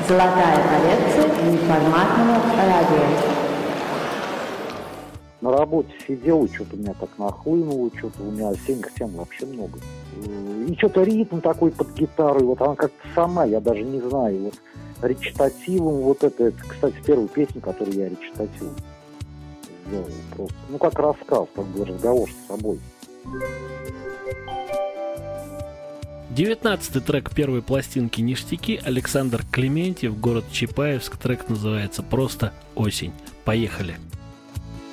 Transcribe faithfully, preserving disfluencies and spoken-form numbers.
Золотая коллекция неформатного радио. На работе сидел, и что-то меня так нахлынуло, что-то у меня осенних тем вообще много. И что-то ритм такой под гитару, вот она как-то сама, я даже не знаю, вот речитативом, вот это, это, кстати, первую песню, которую я речитативом сделал просто. Ну, как рассказ, как бы разговор с собой. девятнадцатый трек первой пластинки «Ништяки», Александр Клементьев, город Чапаевск. Трек называется просто «Осень». Поехали!